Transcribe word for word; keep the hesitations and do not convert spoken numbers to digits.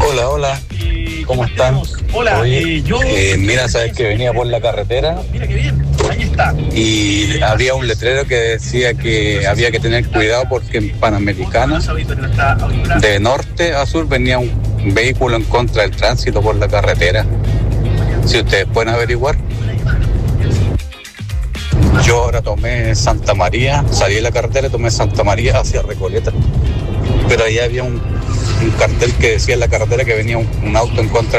Hola, hola. ¿Cómo están? Hola, Oye, eh, yo... eh, mira, sabes que venía por la carretera Mira qué bien, ahí está. y había un letrero que decía que había que tener cuidado porque en Panamericana, de norte a sur, venía un vehículo en contra del tránsito por la carretera. Si ustedes pueden averiguar. Yo ahora tomé Santa María, salí de la carretera y tomé Santa María hacia Recoleta. Pero ahí había un, un cartel que decía en la carretera que venía un, un auto en contra